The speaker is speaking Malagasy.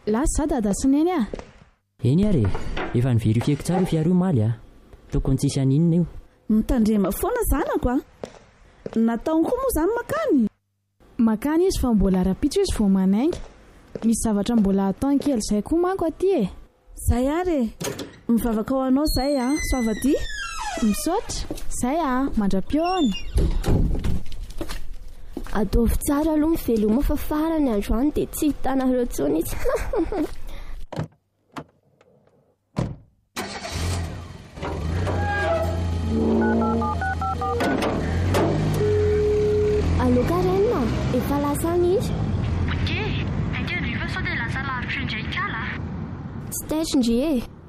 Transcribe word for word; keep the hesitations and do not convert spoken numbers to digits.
lasa dada sineny a eny ary efa niverifiko tsara fiario maly a tokony tsisy aninona io mitandrema foana zanako a nataony koa moa zany makany makany izy fa mbola rapitso izy vao manainga misy zavatra mbola ataony kely izay koa manko aty e zay ary mivavaka ao anao zay a soavadia misaotra zay a mandra-piona ataovy tsara aloha miveloma fa farany androany dia tsy hitanareo tsony izy allo Karen, efa lasany izy Ke, ainty andriva sao dia lasa lavitra indray kala tsy taitry ndre e